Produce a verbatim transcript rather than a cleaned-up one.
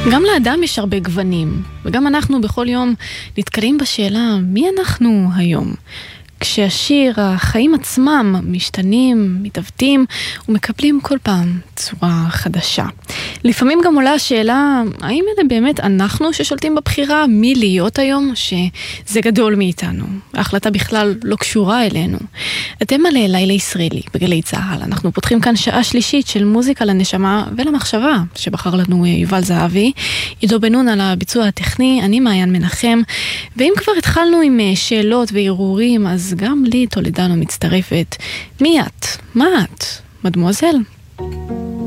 גם לאדם יש הרבה גוונים, וגם אנחנו בכל יום נתקלים בשאלה מי אנחנו היום. כשהשיר, החיים עצמם משתנים, מתעוותים ומקבלים כל פעם צורה חדשה. לפעמים גם עולה השאלה, האם אלה באמת אנחנו ששולטים בבחירה מי להיות היום, שזה גדול מאיתנו. ההחלטה בכלל לא קשורה אלינו. אתם על לילה ישראלי בגלי צהל. אנחנו פותחים כאן שעה שלישית של מוזיקה לנשמה ולמחשבה, שבחר לנו יובל זהבי. עידו בנון על הביצוע הטכני, אני מעיין מנחם. ואם כבר התחלנו עם שאלות וערעורים, אז גם לי טולדנו מצטרפת. מי את? מה את? מדמוזל?